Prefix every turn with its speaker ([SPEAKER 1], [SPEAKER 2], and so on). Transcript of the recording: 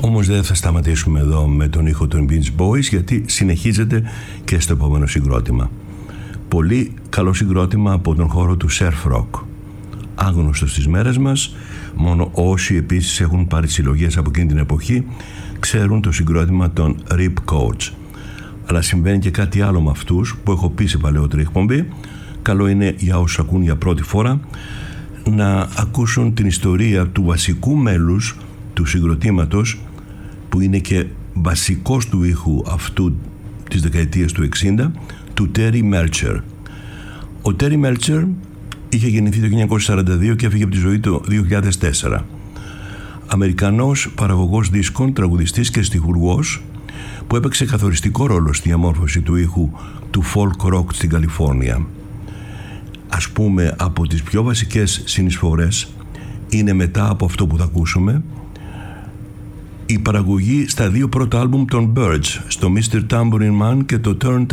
[SPEAKER 1] Όμως δεν θα σταματήσουμε εδώ με τον ήχο των Beach Boys, γιατί συνεχίζεται και στο επόμενο συγκρότημα. Πολύ καλό συγκρότημα από τον χώρο του surf rock. Άγνωστο στις μέρες μας, μόνο όσοι επίσης έχουν πάρει συλλογές από εκείνη την εποχή ξέρουν το συγκρότημα των Rip Codes. Αλλά συμβαίνει και κάτι άλλο με αυτούς που έχω πει σε παλαιότερη εκπομπή. Καλό είναι για όσους ακούν για πρώτη φορά να ακούσουν την ιστορία του βασικού μέλους του συγκροτήματος, που είναι και βασικός του ήχου αυτού της δεκαετίας του 60, του Terry Melcher. Ο Terry Melcher είχε γεννηθεί το 1942 και έφυγε από τη ζωή το 2004. Αμερικανός παραγωγός δίσκων, τραγουδιστής και στιχουργός, που έπαιξε καθοριστικό ρόλο στη διαμόρφωση του ήχου του folk rock στην Καλιφόρνια. Ας πούμε, από τις πιο βασικές συνεισφορές είναι, μετά από αυτό που θα ακούσουμε, η παραγωγή στα δύο πρώτα άλμπουμ των Byrds, στο Mr. Tambourine Man και το Turn